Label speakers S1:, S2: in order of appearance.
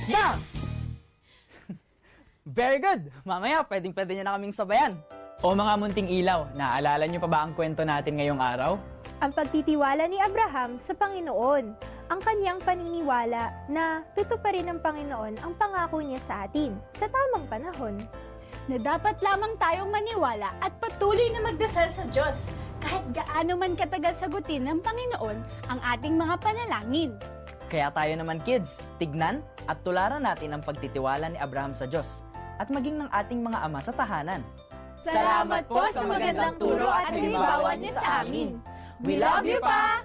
S1: Down! Very good! Mamaya, pwedeng-pwede nyo na kaming sabayan. O mga munting ilaw, naaalala nyo pa ba ang kwento natin ngayong araw?
S2: Ang pagtitiwala ni Abraham sa Panginoon, ang kanyang paniniwala na tutuparin ng Panginoon ang pangako niya sa atin sa tamang panahon.
S3: Na dapat lamang tayong maniwala at patuloy na magdasal sa Diyos kahit gaano man katagal sagutin ng Panginoon ang ating mga panalangin.
S1: Kaya tayo naman kids, tignan at tularan natin ang pagtitiwala ni Abraham sa Diyos at maging ng ating mga ama sa tahanan.
S2: Salamat po sa magandang turo at halimbawa niyo sa amin. We love you, Pa!